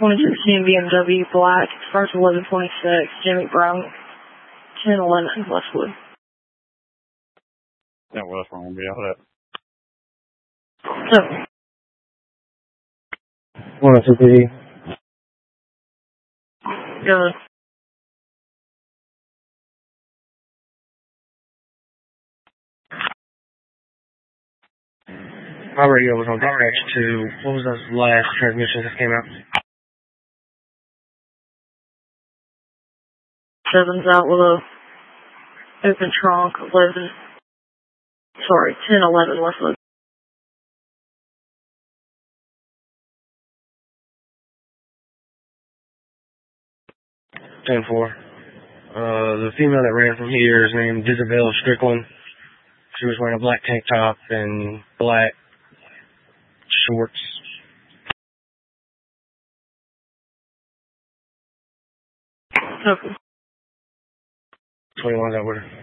2016 BMW black, first 1126, Jimmy Brown, 1011 Westwood. Yeah, well, that's wrong. We'll be out of So, 102 PD. good. My radio was on dispatch to, what was those last transmissions that came out? 7's out with a open trunk, 1011 Westwood. 10-4. The female that ran from here is named Isabel Strickland. She was wearing a black tank top and black shorts. Okay. 21's out with her.